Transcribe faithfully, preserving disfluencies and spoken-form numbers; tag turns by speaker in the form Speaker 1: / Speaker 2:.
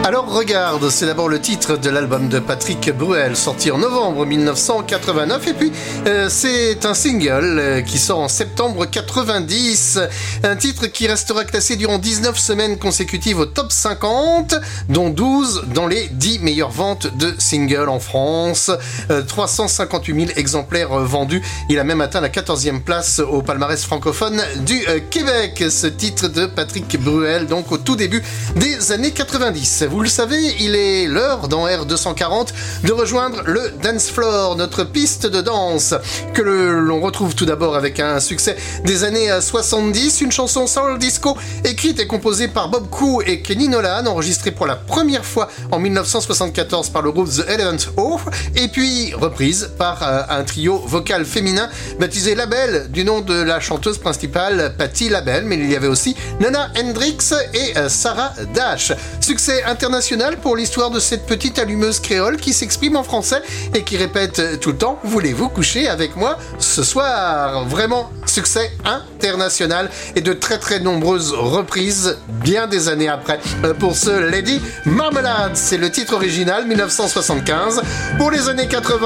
Speaker 1: Alors regarde, c'est d'abord le titre de l'album de Patrick Bruel, sorti en novembre mille neuf cent quatre-vingt-neuf, et puis euh, c'est un single euh, qui sort en septembre quatre-vingt-dix, un titre qui restera classé durant dix-neuf semaines consécutives au top cinquante, dont douze dans les dix meilleures ventes de singles en France, euh, trois cent cinquante-huit mille exemplaires euh, vendus. Il a même atteint la quatorzième place au palmarès francophone du euh, Québec, ce titre de Patrick Bruel, donc au tout début des années quatre-vingt-dix. Vous le savez, il est l'heure dans R deux cent quarante de rejoindre le dance floor, notre piste de danse, que le, l'on retrouve tout d'abord avec un succès des années soixante-dix, une chanson soul disco écrite et composée par Bob Koo et Kenny Nolan, enregistrée pour la première fois en mille neuf cent soixante-quatorze par le groupe The Eleventh Hour, et puis reprise par euh, un trio vocal féminin baptisé Labelle, du nom de la chanteuse principale Patti Labelle, mais il y avait aussi Nana Hendrix et euh, Sarah Dash. Succès international pour l'histoire de cette petite allumeuse créole qui s'exprime en français et qui répète tout le temps « Voulez-vous coucher avec moi ce soir ?» Vraiment succès international et de très très nombreuses reprises bien des années après. Pour ce Lady Marmalade, c'est le titre original mille neuf cent soixante-quinze. Pour les années quatre-vingts,